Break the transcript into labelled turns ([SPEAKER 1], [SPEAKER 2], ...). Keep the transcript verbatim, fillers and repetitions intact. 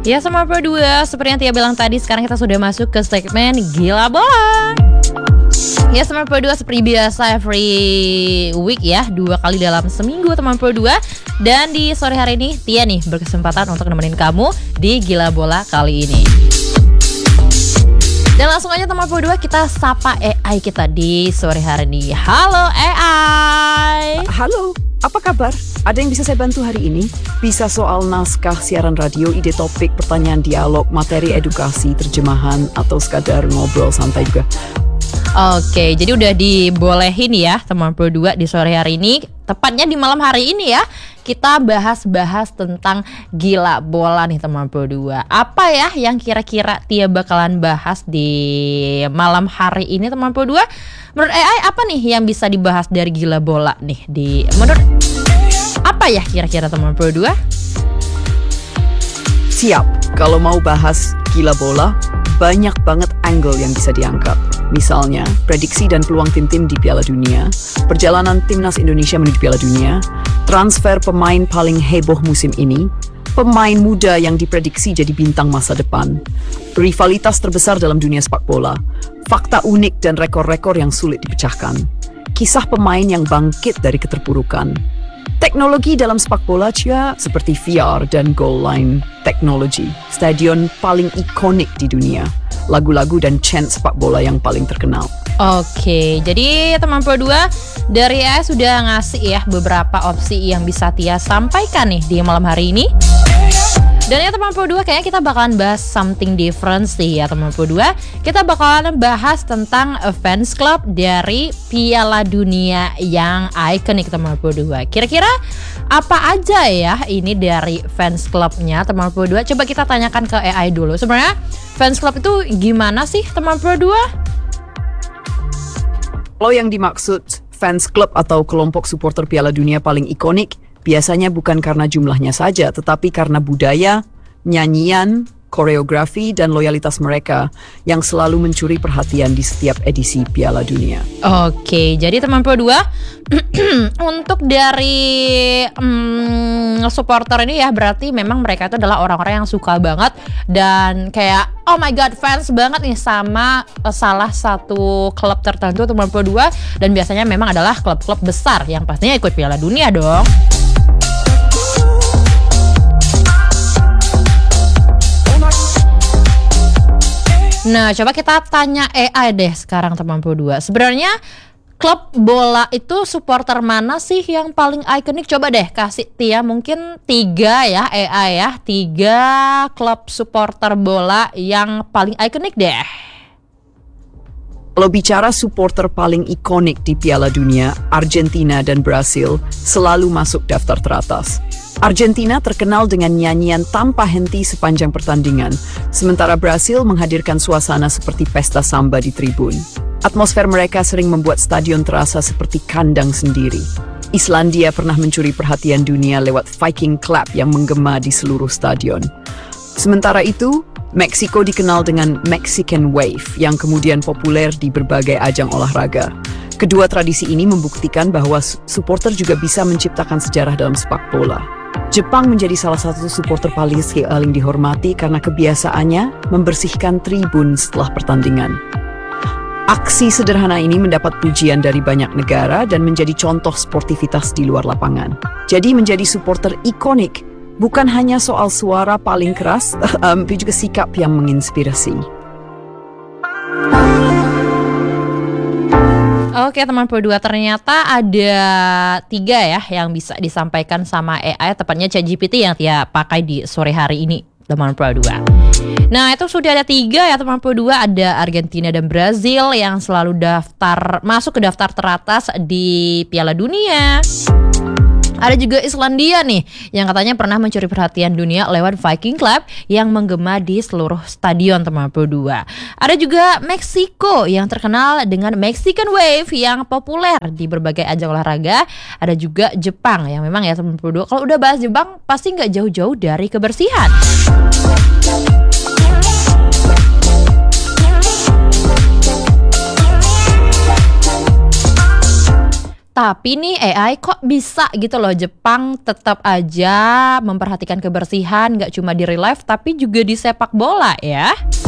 [SPEAKER 1] Ya sama berdua, seperti yang Tia bilang tadi, sekarang kita sudah masuk ke segmen Gila Bola. Ya teman berdua, seperti biasa every week ya, dua kali dalam seminggu teman berdua. Dan di sore hari ini Tia nih berkesempatan untuk nemenin kamu di Gila Bola kali ini. Dan langsung aja teman berdua, kita sapa A I kita di sore hari ini. Halo A I.
[SPEAKER 2] Halo, apa kabar? Ada yang bisa saya bantu hari ini? Bisa soal naskah siaran radio, ide topik, pertanyaan dialog, materi edukasi, terjemahan, atau sekadar ngobrol santai juga.
[SPEAKER 1] Oke, jadi udah dibolehin ya teman berdua di sore hari ini. Tepatnya di malam hari ini ya, kita bahas-bahas tentang Gila Bola nih teman berdua. Apa ya yang kira-kira Tia bakalan bahas di malam hari ini teman berdua? Menurut A I apa nih yang bisa dibahas dari Gila Bola nih di menurut apa ya kira-kira teman berdua?
[SPEAKER 2] Siap, kalau mau bahas Gila Bola, banyak banget angle yang bisa diangkat. Misalnya, prediksi dan peluang tim-tim di Piala Dunia, perjalanan timnas Indonesia menuju Piala Dunia, transfer pemain paling heboh musim ini, pemain muda yang diprediksi jadi bintang masa depan, rivalitas terbesar dalam dunia sepak bola, fakta unik dan rekor-rekor yang sulit dipecahkan, kisah pemain yang bangkit dari keterpurukan, teknologi dalam sepak bola juga seperti V R dan goal line technology, stadion paling ikonik di dunia, lagu-lagu dan chant sepak bola yang paling terkenal.
[SPEAKER 1] Oke, jadi teman berdua, dari A I sudah ngasih ya beberapa opsi yang bisa Tia sampaikan nih di malam hari ini. Dan ya teman berdua, kayaknya kita bakalan bahas something different sih ya teman berdua. Kita bakalan bahas tentang fans club dari Piala Dunia yang ikonik teman berdua. Kira-kira apa aja ya ini dari fans clubnya teman berdua? Coba kita tanyakan ke A I dulu. Sebenarnya fans club itu gimana sih teman berdua?
[SPEAKER 2] Kalau yang dimaksud fans club atau kelompok supporter Piala Dunia paling ikonik, biasanya bukan karena jumlahnya saja, tetapi karena budaya, nyanyian, koreografi, dan loyalitas mereka yang selalu mencuri perhatian di setiap edisi Piala Dunia.
[SPEAKER 1] Oke, jadi teman berdua, untuk dari um, supporter ini ya, berarti memang mereka itu adalah orang-orang yang suka banget dan kayak oh my god fans banget nih sama uh, salah satu klub tertentu teman berdua, dan biasanya memang adalah klub-klub besar yang pastinya ikut Piala Dunia dong. Nah, coba kita tanya A I deh sekarang teman berdua. Sebenarnya klub bola itu supporter mana sih yang paling ikonik? Coba deh kasih Tia mungkin tiga ya A I ya, tiga klub supporter bola yang paling ikonik deh.
[SPEAKER 2] Kalau bicara supporter paling ikonik di Piala Dunia, Argentina dan Brasil selalu masuk daftar teratas. Argentina terkenal dengan nyanyian tanpa henti sepanjang pertandingan, sementara Brasil menghadirkan suasana seperti pesta samba di tribun. Atmosfer mereka sering membuat stadion terasa seperti kandang sendiri. Islandia pernah mencuri perhatian dunia lewat Viking Clap yang menggema di seluruh stadion. Sementara itu, Meksiko dikenal dengan Mexican Wave yang kemudian populer di berbagai ajang olahraga. Kedua tradisi ini membuktikan bahwa supporter juga bisa menciptakan sejarah dalam sepak bola. Jepang menjadi salah satu supporter paling paling dihormati karena kebiasaannya membersihkan tribun setelah pertandingan. Aksi sederhana ini mendapat pujian dari banyak negara dan menjadi contoh sportivitas di luar lapangan. Jadi menjadi supporter ikonik bukan hanya soal suara paling keras, um, tapi juga sikap yang menginspirasi.
[SPEAKER 1] Oke teman berdua, ternyata ada tiga ya yang bisa disampaikan sama A I, tepatnya ChatGPT yang Tia pakai di sore hari ini teman berdua. Nah itu sudah ada tiga ya teman berdua, ada Argentina dan Brazil yang selalu daftar masuk ke daftar teratas di Piala Dunia. Ada juga Islandia nih yang katanya pernah mencuri perhatian dunia lewat Viking Club yang menggema di seluruh stadion teman berdua. Ada juga Meksiko yang terkenal dengan Mexican Wave yang populer di berbagai ajang olahraga. Ada juga Jepang yang memang ya teman berdua, kalau udah bahas Jepang pasti nggak jauh-jauh dari kebersihan. Tapi nih A I kok bisa gitu loh Jepang tetap aja memperhatikan kebersihan, gak cuma di real life tapi juga di sepak bola ya.